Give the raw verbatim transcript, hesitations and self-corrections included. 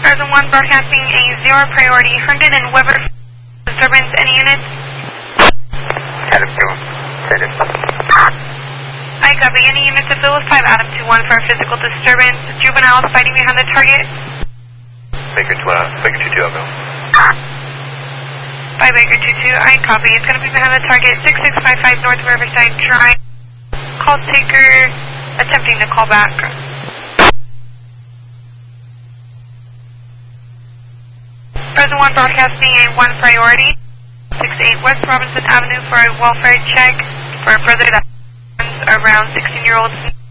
Verizon one broadcasting a zero priority Herndon and Weber disturbance. Any units? Adam two, send it. I copy. Any units to Phyllis five, Adam two one for a physical disturbance. Juveniles fighting behind the target. Baker two, uh, Baker two two, I'll go. By Baker two two, I copy. It's going to be behind the target, six six five five North Riverside Drive. Call taker attempting to call back. Verizon one broadcasting a one priority, six eight West Robinson Avenue for a welfare check for a brother that runs around sixteen year old